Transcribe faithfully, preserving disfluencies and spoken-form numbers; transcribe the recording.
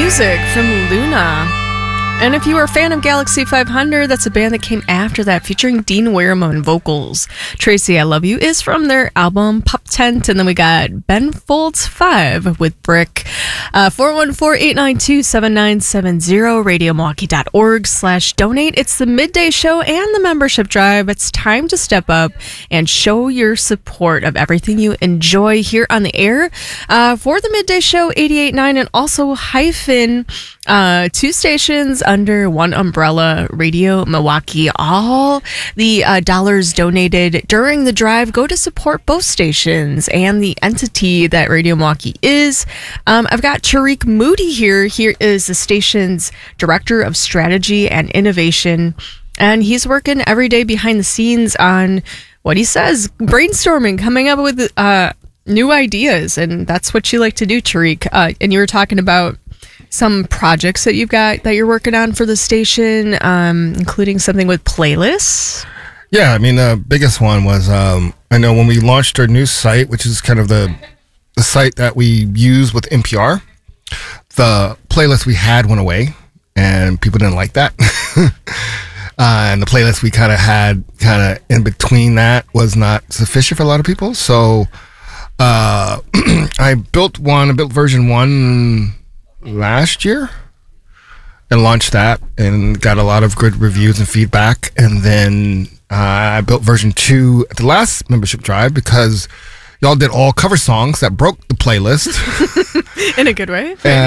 music from Luna. And if you were a fan of Galaxy five hundred, that's a band that came after that, featuring Dean Wareham on vocals. Tracy, I Love You is from their album Pop Tent. And then we got Ben Folds five with Brick. Uh, four one four, eight nine two, seven nine seven zero, radio milwaukee dot org slash donate. It's the midday show and the membership drive. It's time to step up and show your support of everything you enjoy here on the air. Uh, for the midday show, eighty-eight point nine, and also Hyphen, uh, two stations under one umbrella, Radio Milwaukee. All the uh, dollars donated during the drive go to support both stations and the entity that Radio Milwaukee is. Um, I've got Tariq Moody here. Here is the station's Director of Strategy and Innovation, and he's working every day behind the scenes on what he says, brainstorming, coming up with uh, new ideas, and that's what you like to do, Tariq. Uh, and you were talking about some projects that you've got that you're working on for the station, um, including something with playlists. Yeah, I mean, the biggest one was, um, I know when we launched our new site, which is kind of the, the site that we use with N P R, the playlist we had went away, and people didn't like that. uh, and the playlist we kind of had kind of in between that was not sufficient for a lot of people. So uh, I built one, I built version one last year and launched that and got a lot of good reviews and feedback. And then uh, I built version two at the last membership drive because y'all did all cover songs that broke the playlist in a good way. And